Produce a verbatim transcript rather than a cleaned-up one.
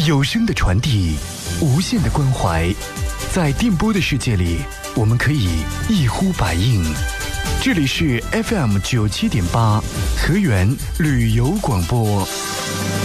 有声的传递，无限的关怀，在电波的世界里，我们可以一呼百应。这里是 F M 九七点八河源旅游广播。